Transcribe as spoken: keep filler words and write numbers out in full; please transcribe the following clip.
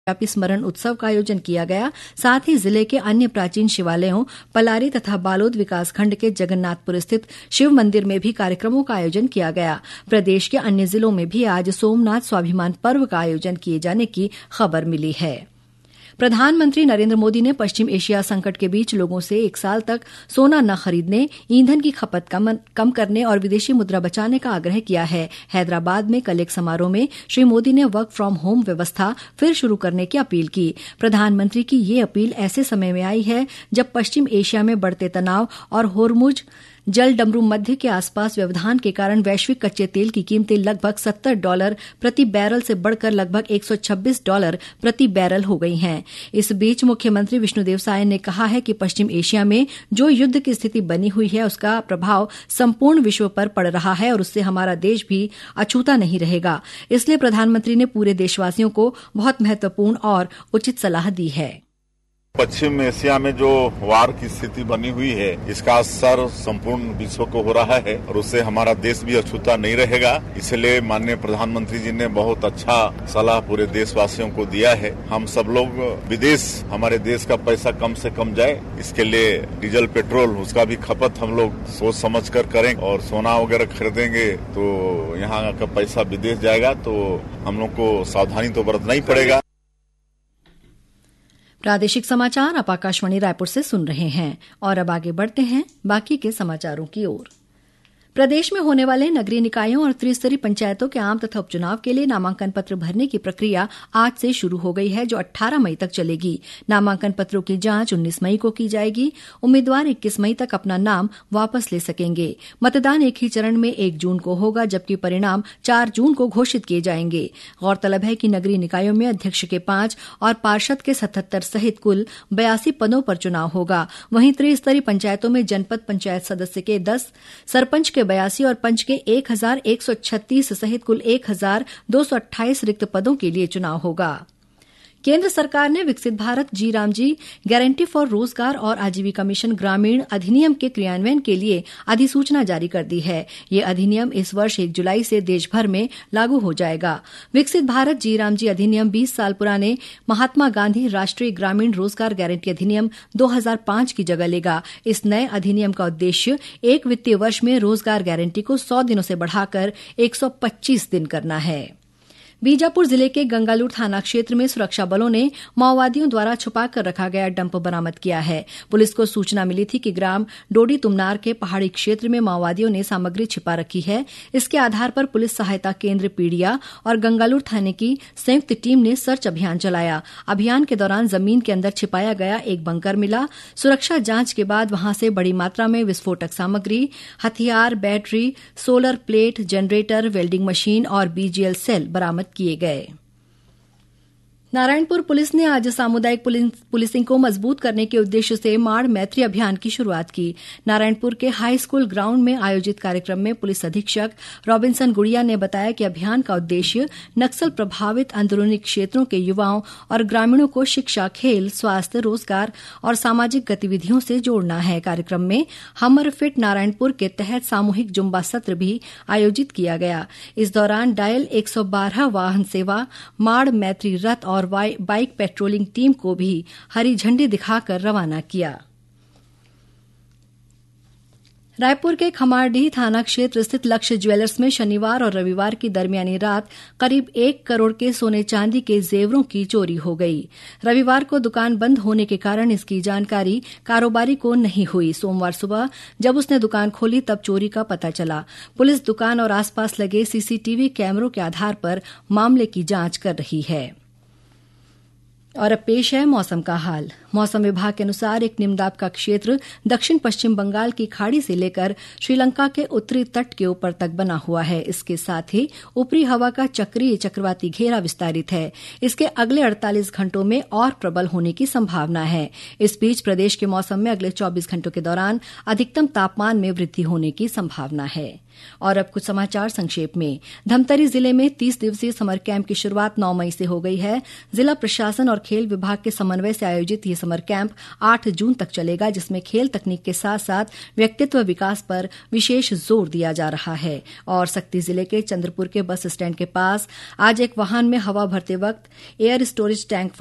व्यापी स्मरण उत्सव का आयोजन किया गया। साथ ही जिले के अन्य प्राचीन शिवालयों पलारी तथा बालोद विकासखंड के जगन्नाथपुर स्थित शिव मंदिर में भी कार्यक्रमों का आयोजन किया गया। प्रदेश के अन्य जिलों में भी आज सोमनाथ स्वाभिमान पर्व का आयोजन किए जाने की खबर मिली है। प्रधानमंत्री नरेंद्र मोदी ने पश्चिम एशिया संकट के बीच लोगों से एक साल तक सोना न खरीदने, ईंधन की खपत कम, कम करने और विदेशी मुद्रा बचाने का आग्रह किया है। हैदराबाद में कल एक समारोह में श्री मोदी ने वर्क फ्रॉम होम व्यवस्था फिर शुरू करने की अपील की। प्रधानमंत्री की ये अपील ऐसे समय में आई है जब पश्चिम एशिया में बढ़ते तनाव और होर्मुज जल डमरू मध्य के आसपास व्यवधान के कारण वैश्विक कच्चे तेल की कीमतें लगभग सत्तर डॉलर प्रति बैरल से बढ़कर लगभग एक सौ छब्बीस डॉलर प्रति बैरल हो गई हैं। इस बीच मुख्यमंत्री विष्णुदेव साय ने कहा है कि पश्चिम एशिया में जो युद्ध की स्थिति बनी हुई है उसका प्रभाव संपूर्ण विश्व पर पड़ रहा है और उससे हमारा देश भी अछूता नहीं रहेगा। इसलिए प्रधानमंत्री ने पूरे देशवासियों को बहुत महत्वपूर्ण और उचित सलाह दी है। पश्चिम एशिया में जो वार की स्थिति बनी हुई है इसका असर संपूर्ण विश्व को हो रहा है और उससे हमारा देश भी अछूता नहीं रहेगा। इसलिए माननीय प्रधानमंत्री जी ने बहुत अच्छा सलाह पूरे देशवासियों को दिया है। हम सब लोग विदेश हमारे देश का पैसा कम से कम जाए, इसके लिए डीजल पेट्रोल उसका भी खपत हम लोग सोच समझ कर करें और सोना वगैरह खरीदेंगे तो यहाँ का पैसा विदेश जाएगा तो हम लोग को सावधानी तो बरतना ही पड़ेगा। प्रादेशिक समाचार आप आकाशवाणी रायपुर से सुन रहे हैं और अब आगे बढ़ते हैं बाकी के समाचारों की ओर। प्रदेश में होने वाले नगरीय निकायों और त्रिस्तरीय पंचायतों के आम तथा उपचुनाव के लिए नामांकन पत्र भरने की प्रक्रिया आज से शुरू हो गई है, जो अठारह मई तक चलेगी। नामांकन पत्रों की जांच उन्नीस मई को की जाएगी। उम्मीदवार इक्कीस मई तक अपना नाम वापस ले सकेंगे। मतदान एक ही चरण में एक जून को होगा, जबकि परिणाम चार जून को घोषित किए जाएंगे। गौरतलब है कि नगरीय निकायों में अध्यक्ष के पांच और पार्षद के सतहत्तर सहित कुल बयासी पदों पर चुनाव होगा। वहीं त्रिस्तरीय पंचायतों में जनपद पंचायत सदस्य के दस, सरपंच के बयासी और पंच के एक हजार एक सौ छत्तीस सहित कुल एक हजार दो सौ अट्ठाईस रिक्त पदों के लिए चुनाव होगा। केंद्र सरकार ने विकसित भारत जी रामजी गारंटी फॉर रोजगार और आजीविका मिशन ग्रामीण अधिनियम के क्रियान्वयन के लिए अधिसूचना जारी कर दी है। यह अधिनियम इस वर्ष एक जुलाई से देश भर में लागू हो जाएगा। विकसित भारत जी रामजी अधिनियम बीस साल पुराने महात्मा गांधी राष्ट्रीय ग्रामीण रोजगार गारंटी अधिनियम दो हजार पांच की जगह लेगा। इस नए अधिनियम का उद्देश्य एक वित्तीय वर्ष में रोजगार गारंटी को सौ दिनों से बढ़ाकर एक सौ पच्चीस दिन करना है। बीजापुर जिले के गंगालूर थाना क्षेत्र में सुरक्षा बलों ने माओवादियों द्वारा छुपाकर रखा गया डंप बरामद किया है। पुलिस को सूचना मिली थी कि ग्राम डोडी तुमनार के पहाड़ी क्षेत्र में माओवादियों ने सामग्री छिपा रखी है। इसके आधार पर पुलिस सहायता केंद्र पीडिया और गंगालूर थाने की संयुक्त टीम ने सर्च अभियान चलाया। अभियान के दौरान जमीन के अंदर छिपाया गया एक बंकर मिला। सुरक्षा जांच के बाद वहां से बड़ी मात्रा में विस्फोटक सामग्री, हथियार, battery, solar plate, generator, welding machine और बीजीएल सेल बरामद किए गए। नारायणपुर पुलिस ने आज सामुदायिक पुलिसिंग को मजबूत करने के उद्देश्य से माड़ मैत्री अभियान की शुरुआत की। नारायणपुर के हाई स्कूल ग्राउंड में आयोजित कार्यक्रम में पुलिस अधीक्षक रॉबिन्सन गुड़िया ने बताया कि अभियान का उद्देश्य नक्सल प्रभावित अंदरूनी क्षेत्रों के युवाओं और ग्रामीणों को शिक्षा, खेल, स्वास्थ्य, रोजगार और सामाजिक गतिविधियों से जोड़ना है। कार्यक्रम में हमर फिट नारायणपुर के तहत सामूहिक जुम्बा सत्र भी आयोजित किया गया। इस दौरान डायल एक सौ बारह वाहन सेवा, माड़ मैत्री रथ और और बाइक पेट्रोलिंग टीम को भी हरी झंडी दिखाकर रवाना किया। रायपुर के खमारडीह थाना क्षेत्र स्थित लक्ष्य ज्वेलर्स में शनिवार और रविवार की दरमियानी रात करीब एक करोड़ के सोने चांदी के जेवरों की चोरी हो गई। रविवार को दुकान बंद होने के कारण इसकी जानकारी कारोबारी को नहीं हुई। सोमवार सुबह जब उसने दुकान खोली तब चोरी का पता चला। पुलिस दुकान और आसपास लगे सीसीटीवी कैमरों के आधार पर मामले की जांच कर रही है। और अब पेश है मौसम का हाल। मौसम विभाग के अनुसार एक निम्नदाब का क्षेत्र दक्षिण पश्चिम बंगाल की खाड़ी से लेकर श्रीलंका के उत्तरी तट के ऊपर तक बना हुआ है। इसके साथ ही ऊपरी हवा का चक्रीय चक्रवाती घेरा विस्तारित है। इसके अगले अड़तालीस घंटों में और प्रबल होने की संभावना है। इस बीच प्रदेश के मौसम में अगले चौबीस घंटों के दौरान अधिकतम तापमान में वृद्धि होने की संभावना है। और अब कुछ समाचार संक्षेप में। धमतरी जिले में तीस दिवसीय समर कैंप की शुरुआत नौ मई से हो गई है। जिला प्रशासन और खेल विभाग के समन्वय से आयोजित यह समर कैंप आठ जून तक चलेगा, जिसमें खेल तकनीक के साथ साथ व्यक्तित्व विकास पर विशेष जोर दिया जा रहा है। और सक्ती जिले के चंद्रपुर के बस स्टैंड के पास आज एक वाहन में हवा भरते वक्त एयर स्टोरेज टैंक